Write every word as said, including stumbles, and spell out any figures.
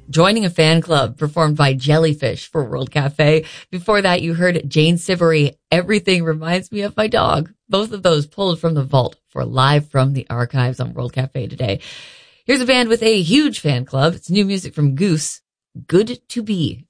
Joining a Fan Club, performed by Jellyfish for World Cafe. Before that, you heard Jane Siberry, Everything Reminds Me of My Dog. Both of those pulled from the vault for Live from the Archives on World Cafe today. Here's a band with a huge fan club. It's new music from Goose, Good to Be.